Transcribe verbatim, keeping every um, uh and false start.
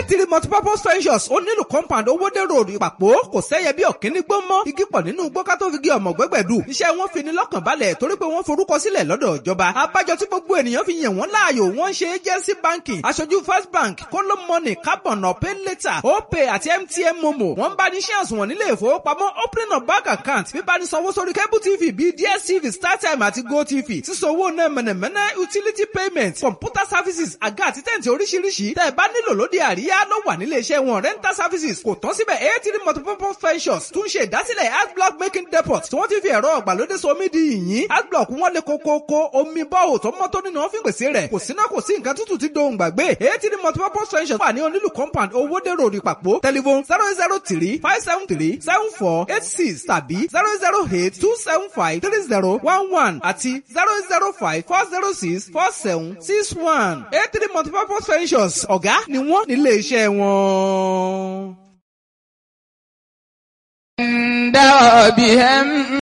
eighty multipurpose ventures ó nílùú compound owódé road ìpàpọ̀ kò sẹ́yẹ bí ọ̀kíní gbó mọ́ igi pọ̀ nínú gbó ká tó fi gé ọmọ gbẹ́gbẹ̀dù iṣẹ́ wọn fi ni lọ́kàn balẹ̀ torí pé wọ́n forúkọ sílẹ̀ lọ́dọ̀ ìjọba abájọ tí gbogbo ènìyàn fi yàn wọ́n láàyò wọ́n ṣe agency banking aṣojú first bank kóló money carbon pay later opay àti mtn momo wọ́n bá ní shares wọn nílé ìfowópamọ́ opening of bank account bíbá ní sanwó sórí cable tv bíi dstv startime àti gotv sísanwó náà mẹ̀nẹ̀mẹ̀nẹ̀ utility payment computer services àga àti tẹ̀ǹtì oríṣiríṣi tẹ́ ẹ bá nílò lóde àríyá ló wà nílé iṣẹ́ wọn rental services kò tán síbẹ̀ eighty multipurpose ventures tún ṣe ìdásílẹ̀ adblock making depot tí wọ́n ti fi ẹ̀rọ ọ̀gbàlódé somi di yìnyín adblock wọn lè kókókó omi bọ́ọ̀ tó mọ́ tó nínú ọ́fíìn pèsè rẹ̀ kò síná kò sí nǹkan tútù ti dohùn gbàgbé eighty multipurpose ventures wà ní onílù compound owódé road ìpàpọ̀ telephone zero zero three five seven three seven four eight six tàbí zero zero eight two seven five three zero one one àti zero zero five four zero six four seven six one eighty multipurpose ventures ọ̀gá ni wọ́n nílé iṣẹ́ wọn.